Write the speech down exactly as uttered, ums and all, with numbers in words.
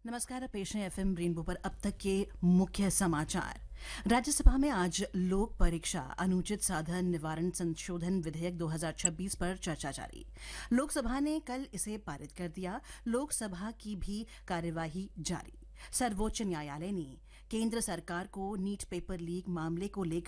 नमस्कार, पेश है एफएम रेनबो पर अब तक के मुख्य समाचार। राज्यसभा में आज लोक परीक्षा अनुचित साधन निवारण संशोधन विधेयक दो हज़ार छब्बीस पर चर्चा जारी। लोकसभा ने कल इसे पारित कर दिया। लोकसभा की भी कार्यवाही जारी। सर्वोच्च न्यायालय ने केंद्र सरकार को नीट पेपर लीक मामले को लेकर